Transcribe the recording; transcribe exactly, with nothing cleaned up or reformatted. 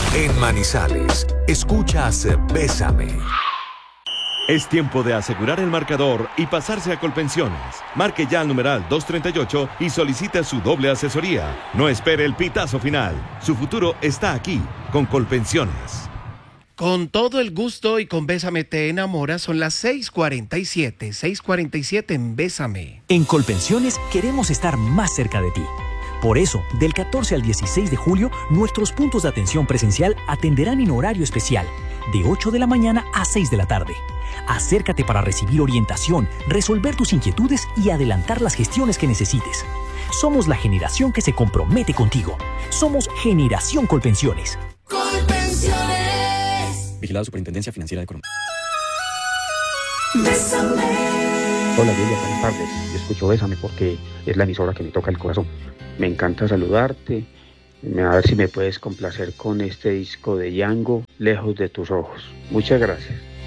En Manizales, escuchas Bésame. Es tiempo de asegurar el marcador y pasarse a Colpensiones. Marque ya al numeral doscientos treinta y ocho y solicite su doble asesoría. No espere el pitazo final. Su futuro está aquí, con Colpensiones. Con todo el gusto y con Bésame te enamora, son las seis cuarenta y siete, seis cuarenta y siete en Bésame. En Colpensiones queremos estar más cerca de ti. Por eso, del catorce al dieciséis de julio, nuestros puntos de atención presencial atenderán en horario especial, de ocho de la mañana a seis de la tarde. Acércate para recibir orientación, resolver tus inquietudes y adelantar las gestiones que necesites. Somos la generación que se compromete contigo. Somos Generación Colpensiones. Colpensiones. Vigilado Superintendencia Financiera de Colombia. Bésame. Hola Lilia, buenas tardes. Yo escucho Bésame porque es la emisora que me toca el corazón. Me encanta saludarte. A ver si me puedes complacer con este disco de Yango, Lejos de tus ojos. Muchas gracias.